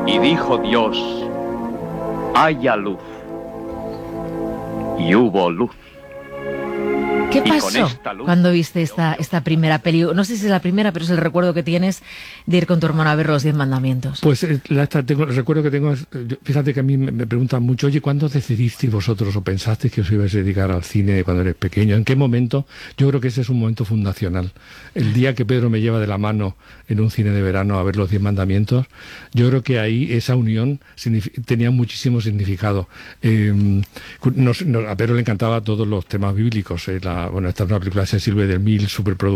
Y dijo Dios, haya luz. Y hubo luz. ¿Qué Y con pasó esta luz cuando viste esta primera peli? No sé si es la primera, pero es el recuerdo que tienes de ir con tu hermano a ver los 10 mandamientos. Pues el recuerdo que tengo es, fíjate que a mí me preguntan mucho, oye, ¿cuándo decidisteis vosotros o pensasteis que os ibais a dedicar al cine cuando eres pequeño? ¿En qué momento? Yo creo que ese es un momento fundacional. El día que Pedro me lleva de la mano en un cine de verano a ver los 10 mandamientos, yo creo que ahí esa unión tenía muchísimo significado. A Pedro le encantaba todos los temas bíblicos. Esta es una película de Cecil B. DeMille,